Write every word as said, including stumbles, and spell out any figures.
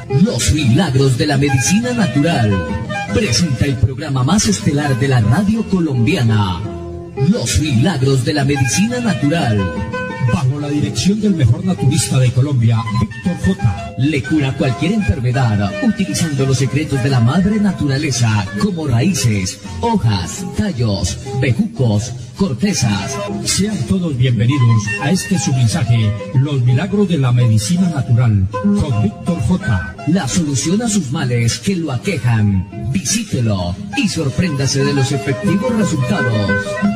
Los milagros de la medicina natural. Presenta el programa más estelar de la radio colombiana. Los milagros de la medicina natural. Bajo la dirección del mejor naturista de Colombia, Víctor J. Le cura cualquier enfermedad utilizando los secretos de la madre naturaleza, como raíces, hojas, tallos, bejucos, cortezas. Sean todos bienvenidos a este su mensaje, Los milagros de la medicina natural, con Víctor J. La solución a sus males que lo aquejan. Visítelo y sorpréndase de los efectivos resultados.